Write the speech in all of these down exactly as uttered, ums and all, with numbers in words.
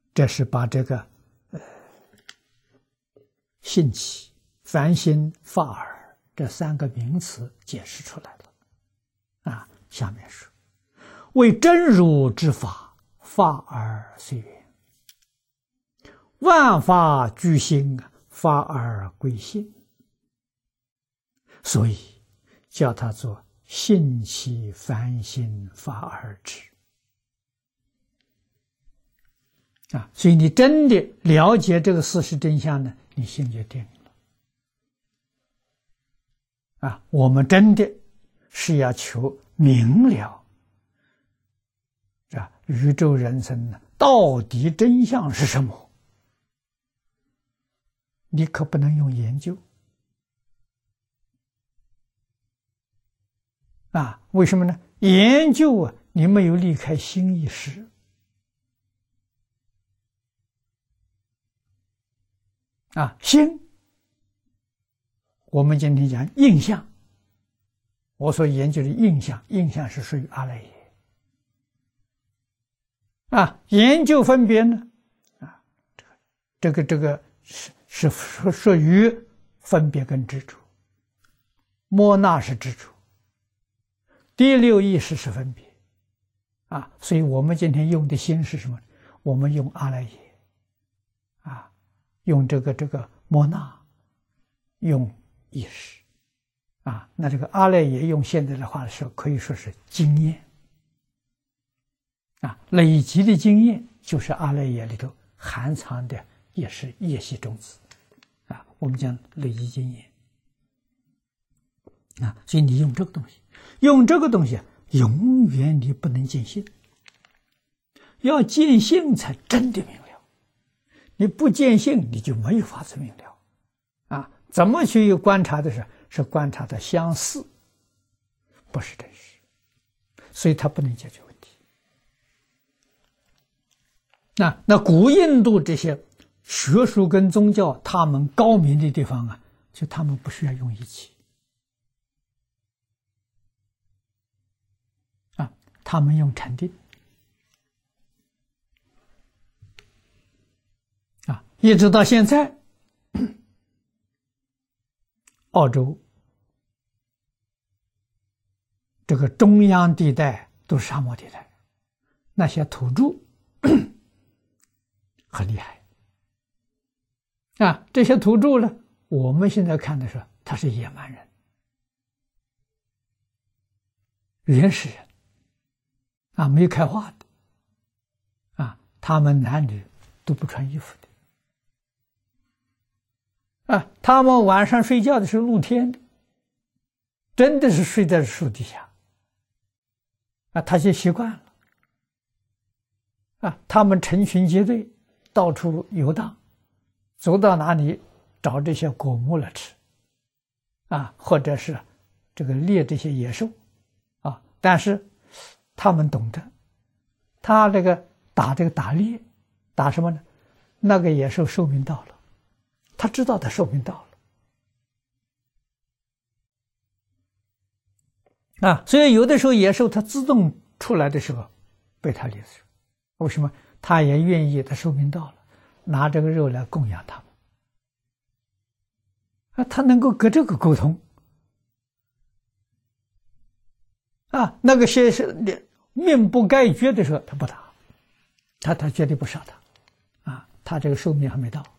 这是把这个呃性起、凡心、法尔这三个名词解释出来了。啊，下面说：为真如之法，法而随缘；万法具心，法而归性。所以叫它做性起凡心法而止。啊，所以你真的了解这个事实真相呢，你心就定了。啊，我们真的是要求明了，啊，宇宙人生呢，到底真相是什么？你可不能用研究。啊，为什么呢？研究啊，你没有离开心意识。啊，心，我们今天讲印象，我所研究的印象，印象是属于阿赖耶。啊，研究分别呢，啊，这个这个是是属属于分别跟执着，莫那是执着，第六意识是分别。啊，所以我们今天用的心是什么？我们用阿赖耶。啊。用这个这个莫那，用意识，啊，那这个阿赖耶用现在的话说，可以说是经验，啊，累积的经验就是阿赖耶里头含藏的，也是业习种子，啊，我们讲累积经验，啊，所以你用这个东西，用这个东西，永远你不能见性，要见性才真的明了。你不见性，你就没有法子明了，啊！怎么去观察的是？是观察的相似，不是真实，所以它不能解决问题。那那古印度这些学术跟宗教，他们高明的地方啊，就他们不需要用仪器，啊，他们用禅定。一直到现在，澳洲这个中央地带都是沙漠地带，那些土著很厉害啊！这些土著呢，我们现在看的是他是野蛮人、原始人啊，没有开化的啊，他们男女都不穿衣服的。啊，他们晚上睡觉的是露天的，真的是睡在树底下。啊，他就习惯了。啊，他们成群结队到处游荡，走到哪里找这些果木来吃，啊，或者是这个猎这些野兽，啊，但是他们懂得，他这个打这个打猎，打什么呢？那个野兽寿命到了。他知道他寿命到了，啊，所以有的时候野兽它自动出来的时候，被他猎死。为什么？他也愿意，他寿命到了，拿这个肉来供养他们。啊，他能够跟这个沟通。啊，那个些是命不该绝的时候，他不打，他他绝对不杀他。啊，他这个寿命还没到。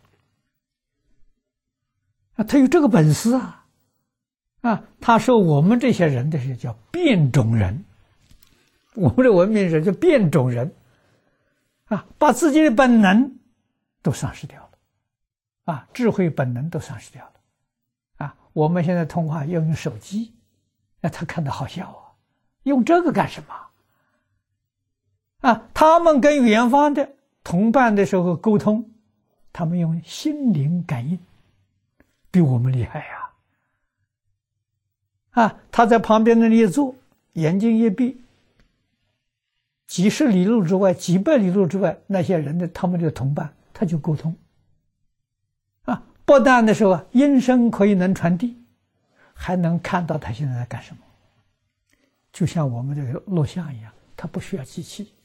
啊，他有这个本事啊！啊，他说我们这些人的是叫变种人，我们的文明人叫变种人，啊，把自己的本能都丧失掉了，啊，智慧本能都丧失掉了，啊，我们现在通话要用手机，那他看到好笑啊，用这个干什么？啊，他们跟远方的同伴的时候沟通，他们用心灵感应。比我们厉害呀！啊，他在旁边那里一坐，眼睛一闭，几十里路之外、几百里路之外，那些人的他们的同伴，他就沟通。啊，不但的时候啊，音声可以能传递，还能看到他现在在干什么。就像我们这个录像一样，他不需要机器。